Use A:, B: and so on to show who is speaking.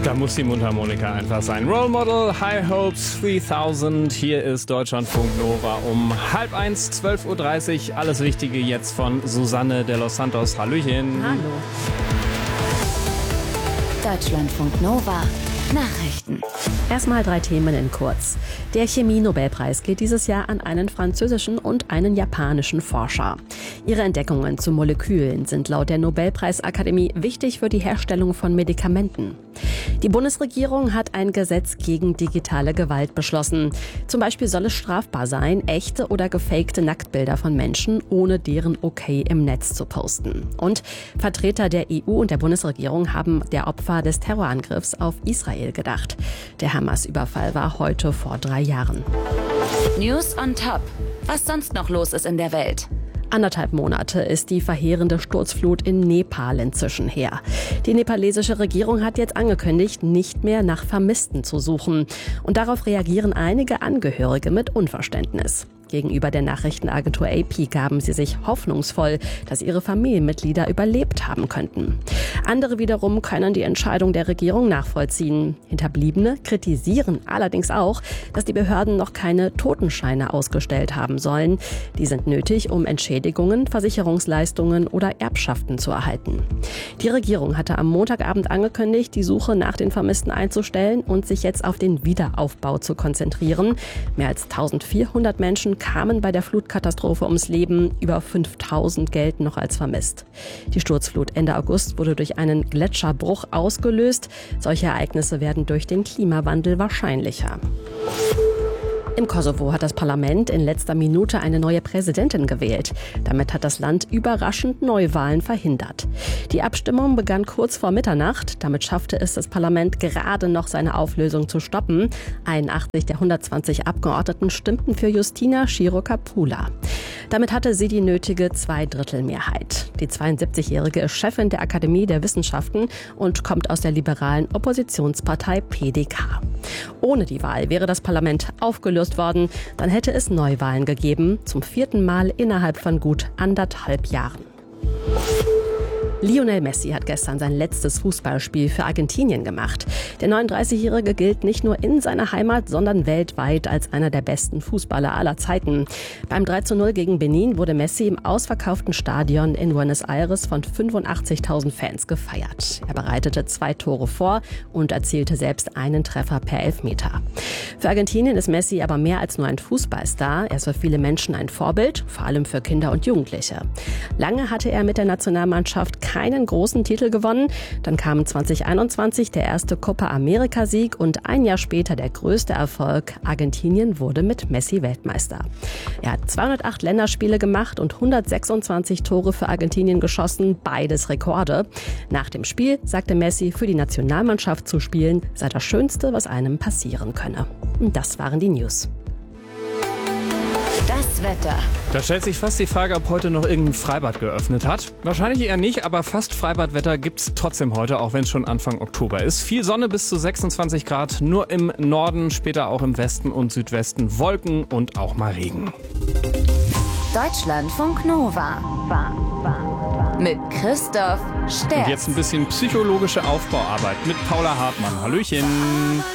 A: Da muss die Mundharmonika einfach sein. Role Model, High Hopes 3000. Hier ist Deutschlandfunk Nova um 12:30, 12:30 Uhr. Alles Wichtige jetzt von Susanne de los Santos. Hallöchen.
B: Hallo.
C: Deutschlandfunk Nova. Nachrichten.
B: Erstmal 3 Themen in kurz. Der Chemie-Nobelpreis geht dieses Jahr an einen französischen und einen japanischen Forscher. Ihre Entdeckungen zu Molekülen sind laut der Nobelpreisakademie wichtig für die Herstellung von Medikamenten. Die Bundesregierung hat ein Gesetz gegen digitale Gewalt beschlossen. Zum Beispiel soll es strafbar sein, echte oder gefakte Nacktbilder von Menschen ohne deren Okay im Netz zu posten. Und Vertreter der EU und der Bundesregierung haben der Opfer des Terrorangriffs auf Israel gedacht. Der Hamas-Überfall war heute vor 3 Jahren.
C: News on Top. Was sonst noch los ist in der Welt.
B: 1,5 Monate ist die verheerende Sturzflut in Nepal inzwischen her. Die nepalesische Regierung hat jetzt angekündigt, nicht mehr nach Vermissten zu suchen. Und darauf reagieren einige Angehörige mit Unverständnis. Gegenüber der Nachrichtenagentur AP gaben sie sich hoffnungsvoll, dass ihre Familienmitglieder überlebt haben könnten. Andere wiederum können die Entscheidung der Regierung nachvollziehen. Hinterbliebene kritisieren allerdings auch, dass die Behörden noch keine Totenscheine ausgestellt haben sollen. Die sind nötig, um Entschädigungen, Versicherungsleistungen oder Erbschaften zu erhalten. Die Regierung hatte am Montagabend angekündigt, die Suche nach den Vermissten einzustellen und sich jetzt auf den Wiederaufbau zu konzentrieren. Mehr als 1400 Menschen kamen bei der Flutkatastrophe ums Leben. Über 5000 gelten noch als vermisst. Die Sturzflut Ende August wurde durch einen Gletscherbruch ausgelöst. Solche Ereignisse werden durch den Klimawandel wahrscheinlicher. Im Kosovo hat das Parlament in letzter Minute eine neue Präsidentin gewählt. Damit hat das Land überraschend Neuwahlen verhindert. Die Abstimmung begann kurz vor Mitternacht. Damit schaffte es das Parlament gerade noch, seine Auflösung zu stoppen. 81 der 120 Abgeordneten stimmten für Justina Chirokapula. Damit hatte sie die nötige Zweidrittelmehrheit. Die 72-Jährige ist Chefin der Akademie der Wissenschaften und kommt aus der liberalen Oppositionspartei PDK. Ohne die Wahl wäre das Parlament aufgelöst worden. Dann hätte es Neuwahlen gegeben, zum 4. Mal innerhalb von gut 1,5 Jahren. Lionel Messi hat gestern sein letztes Fußballspiel für Argentinien gemacht. Der 39-Jährige gilt nicht nur in seiner Heimat, sondern weltweit als einer der besten Fußballer aller Zeiten. Beim 3:0 gegen Benin wurde Messi im ausverkauften Stadion in Buenos Aires von 85.000 Fans gefeiert. Er bereitete 2 Tore vor und erzielte selbst einen Treffer per Elfmeter. Für Argentinien ist Messi aber mehr als nur ein Fußballstar. Er ist für viele Menschen ein Vorbild, vor allem für Kinder und Jugendliche. Lange hatte er mit der Nationalmannschaft keinen großen Titel gewonnen. Dann kam 2021 der erste Copa America-Sieg und ein Jahr später der größte Erfolg. Argentinien wurde mit Messi Weltmeister. Er hat 208 Länderspiele gemacht und 126 Tore für Argentinien geschossen, beides Rekorde. Nach dem Spiel sagte Messi, für die Nationalmannschaft zu spielen sei das Schönste, was einem passieren könne. Und das waren die News.
C: Das Wetter.
A: Da stellt sich fast die Frage, ob heute noch irgendein Freibad geöffnet hat. Wahrscheinlich eher nicht, aber fast Freibadwetter gibt's trotzdem heute, auch wenn es schon Anfang Oktober ist. Viel Sonne bis zu 26 Grad, nur im Norden, später auch im Westen und Südwesten Wolken und auch mal Regen.
C: Deutschlandfunk Nova. Mit Christoph Sterz.
A: Und jetzt ein bisschen psychologische Aufbauarbeit mit Paula Hartmann. Hallöchen.